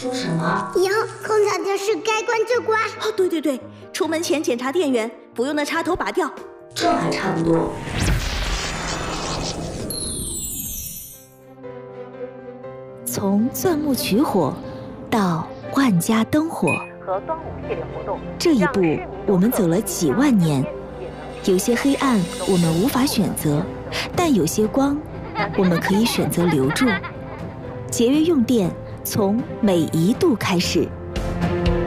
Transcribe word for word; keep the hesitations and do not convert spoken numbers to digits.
说什么？ 以后空调电视该关就关。 哦，对对对，出门前检查电源，不用的插头拔掉。 这还差不多。 从钻木取火到万家灯火， 和端午系列活动， 这一步我们走了几万年。有些黑暗我们无法选择，但有些光我们可以选择留住。节约用电，从每一度开始。